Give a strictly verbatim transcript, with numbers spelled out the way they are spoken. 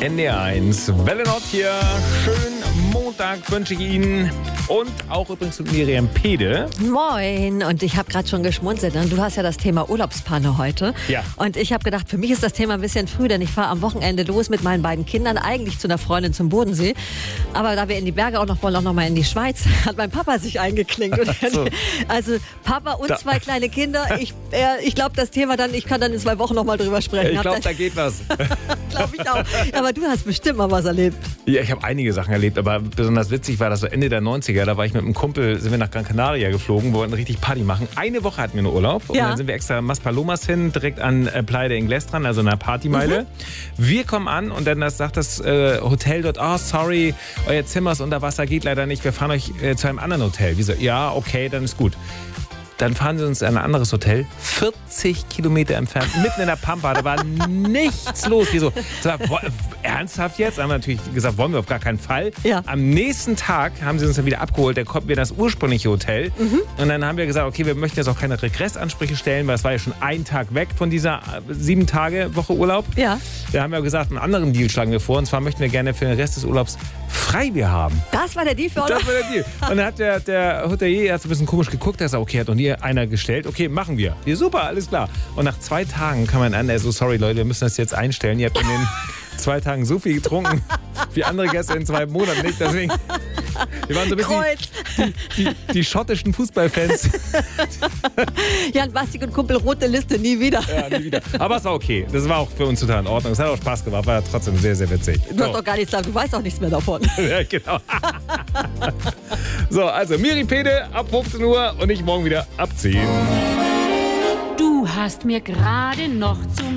N D R eins, Welle Nord hier. Schönen Montag wünsche ich Ihnen. Und auch übrigens mit Miriam Pede. Moin. Und ich habe gerade schon geschmunzelt. Ne? Du hast ja das Thema Urlaubspanne heute. Ja. Und ich habe gedacht, für mich ist das Thema ein bisschen früh, denn ich fahre am Wochenende los mit meinen beiden Kindern, eigentlich zu einer Freundin zum Bodensee. Aber da wir in die Berge auch noch wollen, auch noch mal in die Schweiz, hat mein Papa sich eingeklinkt. Und So. Also Papa und Da. zwei kleine Kinder. Ich, äh, ich glaube, das Thema dann, ich kann dann in zwei Wochen noch mal drüber sprechen. Ich glaube, Hab da geht was. glaube ich auch. Aber du hast bestimmt mal was erlebt. Ja, ich habe einige Sachen erlebt, aber besonders witzig war das so Ende der neunziger. Da war ich mit einem Kumpel, sind wir nach Gran Canaria geflogen, wollten richtig Party machen. Eine Woche hatten wir nur Urlaub und Ja. dann sind wir extra Maspalomas hin, direkt an äh, Playa de Ingles dran, also einer Partymeile. Mhm. Wir kommen an und dann das, sagt das äh, Hotel dort, oh sorry, euer Zimmer ist unter Wasser, geht leider nicht, wir fahren euch äh, zu einem anderen Hotel. Wir so, ja, okay, dann ist gut. Dann fahren sie uns in ein anderes Hotel, vierzig Kilometer entfernt, mitten in der Pampa. Da war nichts los. Wir so, so, wo, ernsthaft jetzt? Haben wir natürlich gesagt, wollen wir auf gar keinen Fall. Ja. Am nächsten Tag haben sie uns dann wieder abgeholt. Da konnten wir in das ursprüngliche Hotel. Mhm. Und dann haben wir gesagt, okay, wir möchten jetzt auch keine Regressansprüche stellen, weil es war ja schon ein Tag weg von dieser sieben Tage Woche Urlaub. Ja. Da haben wir gesagt, einen anderen Deal schlagen wir vor. Und zwar möchten wir gerne für den Rest des Urlaubs Freibier haben. Das war der Deal für Urlaub? Das war der Deal. Und dann hat der, der Hotelier hat so ein bisschen komisch geguckt. Der sagt, okay, hat noch nie einer gestellt. Okay, machen wir. Ja, super, alles klar. Und nach zwei Tagen kam man an, er so, sorry Leute, wir müssen das jetzt einstellen. Ihr habt in den zwei Tagen so viel getrunken wie andere Gäste in zwei Monaten nicht. Deswegen, wir waren so ein bisschen die, die, die schottischen Fußballfans. Jan Basti und Kumpel, rote Liste, nie wieder. Ja, nie wieder. Aber es war okay. Das war auch für uns total in Ordnung. Es hat auch Spaß gemacht. War trotzdem sehr, sehr witzig. Du hast doch gar nichts sagen, du weißt auch nichts mehr davon. Ja, genau. So, also Miri Pede ab fünfzehn Uhr und ich morgen wieder ab zehn. Du hast mir gerade noch zum